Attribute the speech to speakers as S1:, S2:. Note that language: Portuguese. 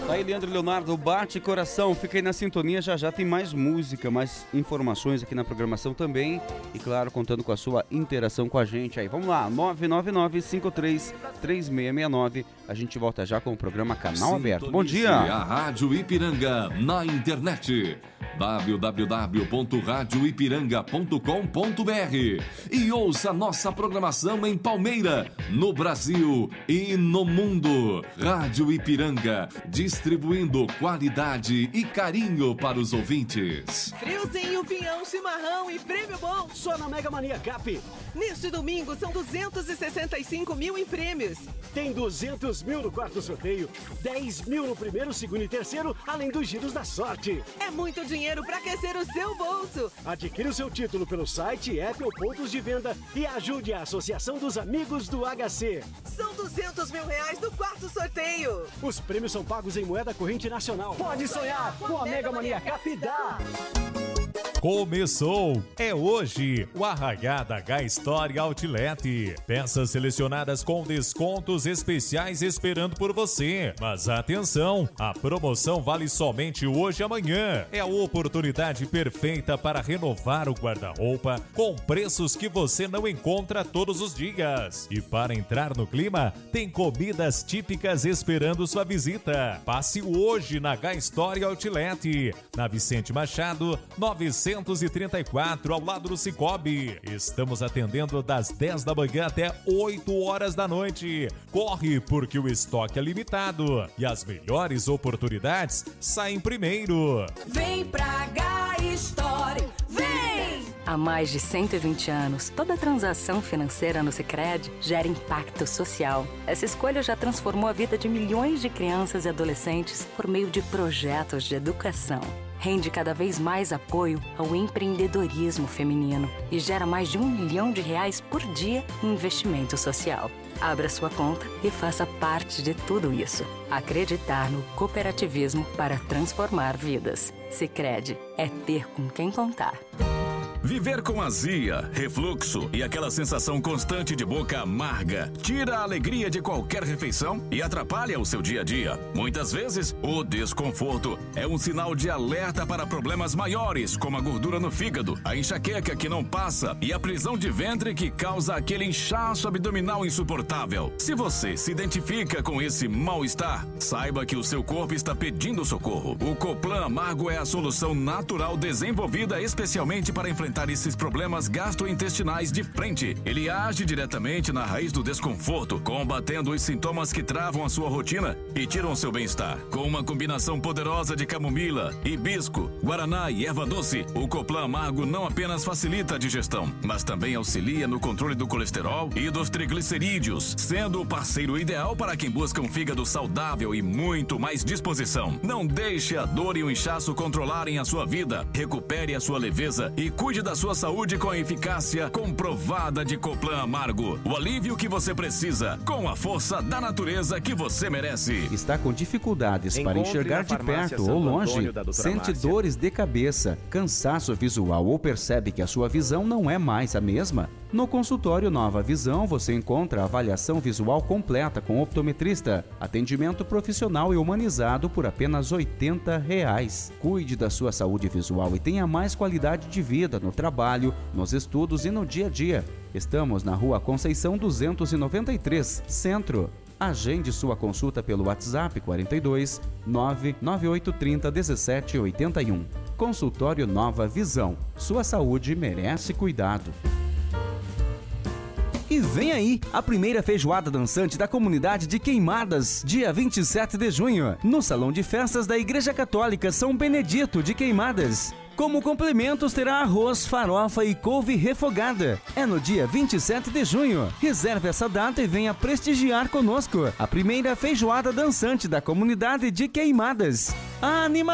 S1: Tá aí, Leandro e Leonardo, bate coração, fica aí na sintonia, já tem mais música, mais informações aqui na programação também, e claro, contando com a sua interação com a gente aí. Vamos lá, 999-53-3669, a gente volta já com o programa Canal Aberto. Bom dia!
S2: A Rádio Ipiranga na internet, www.radioipiranga.com.br, e ouça nossa programação em Palmeira, no Brasil e no mundo. Rádio Ipiranga, distribuindo qualidade e carinho para os ouvintes.
S3: Friozinho, pinhão, chimarrão e prêmio bom
S4: só na Mega Mania Cap.
S3: Neste domingo são 265 mil em prêmios.
S4: Tem 200 mil no quarto sorteio, 10 mil no primeiro, segundo e terceiro, além dos giros da sorte.
S3: É muito dinheiro para aquecer o seu bolso.
S4: Adquira o seu título pelo site, app ou pontos de venda e ajude a Associação dos Amigos do HC.
S3: São 200 mil reais do quarto sorteio.
S4: Os prêmios são pagos em moeda corrente nacional. Pode sonhar com a Mega Mania Cap dá!
S5: Começou! É hoje o Arraiada H-Store Outlet. Peças selecionadas com descontos especiais esperando por você. Mas atenção, a promoção vale somente hoje e amanhã. É a oportunidade perfeita para renovar o guarda-roupa com preços que você não encontra todos os dias. E para entrar no clima, tem comidas típicas esperando sua visita. Passe hoje na H-Store Outlet, na Vicente Machado, 934, ao lado do Cicobi. Estamos atendendo das 10 da manhã até 8 horas da noite. Corre, porque o estoque é limitado e as melhores oportunidades saem primeiro.
S6: Vem pra H-Store, vem!
S7: Há mais de 120 anos, toda transação financeira no Sicredi gera impacto social. Essa escolha já transformou a vida de milhões de crianças e adolescentes por meio de projetos de educação. Rende cada vez mais apoio ao empreendedorismo feminino e gera mais de R$1 milhão por dia em investimento social. Abra sua conta e faça parte de tudo isso. Acreditar no cooperativismo para transformar vidas. Sicredi é ter com quem contar.
S8: Viver com azia, refluxo e aquela sensação constante de boca amarga tira a alegria de qualquer refeição e atrapalha o seu dia a dia. Muitas vezes, o desconforto é um sinal de alerta para problemas maiores, como a gordura no fígado, a enxaqueca que não passa e a prisão de ventre que causa aquele inchaço abdominal insuportável. Se você se identifica com esse mal-estar, saiba que o seu corpo está pedindo socorro. O Coplan Amargo é a solução natural desenvolvida especialmente para enfrentar esses problemas gastrointestinais de frente. Ele age diretamente na raiz do desconforto, combatendo os sintomas que travam a sua rotina e tiram seu bem-estar. Com uma combinação poderosa de camomila, hibisco, guaraná e erva doce, o Coplan Amargo não apenas facilita a digestão, mas também auxilia no controle do colesterol e dos triglicerídeos, sendo o parceiro ideal para quem busca um fígado saudável e muito mais disposição. Não deixe a dor e o inchaço controlarem a sua vida. Recupere a sua leveza e cuide da sua saúde com a eficácia comprovada de Coplan Amargo. O alívio que você precisa, com a força da natureza que você merece.
S1: Está com dificuldades para enxergar de perto ou longe? Sente dores de cabeça, cansaço visual ou percebe que a sua visão não é mais a mesma? No consultório Nova Visão você encontra avaliação visual completa com optometrista, atendimento profissional e humanizado por apenas R$ 80. Cuide da sua saúde visual e tenha mais qualidade de vida no trabalho, nos estudos e no dia a dia. Estamos na Rua Conceição 293, Centro. Agende sua consulta pelo WhatsApp 42 99830 1781. Consultório Nova Visão. Sua saúde merece cuidado.
S9: E vem aí a primeira feijoada dançante da comunidade de Queimadas, dia 27 de junho, no Salão de Festas da Igreja Católica São Benedito de Queimadas. Como complementos terá arroz, farofa e couve refogada. É no dia 27 de junho. Reserve essa data e venha prestigiar conosco a primeira feijoada dançante da comunidade de Queimadas. Anima!